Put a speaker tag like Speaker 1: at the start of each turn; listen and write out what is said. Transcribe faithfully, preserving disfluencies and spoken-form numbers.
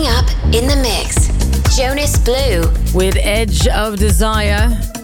Speaker 1: Coming up in the mix, Jonas Blue
Speaker 2: with Edge of Desire.